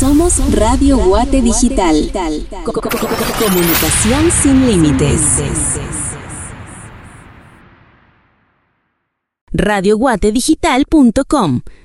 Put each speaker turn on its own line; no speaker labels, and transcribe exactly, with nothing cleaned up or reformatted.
Somos Radio Guate Digital. Comunicación sin límites. radio guate digital punto com